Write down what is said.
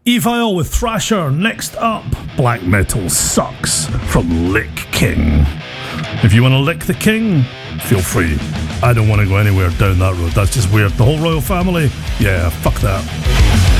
Evil with Thrasher. Next up, Black Metal Sucks from Lick King. If you want to lick the king, feel free. I don't want to go anywhere down that road. That's just weird. The whole royal family? Yeah, fuck that.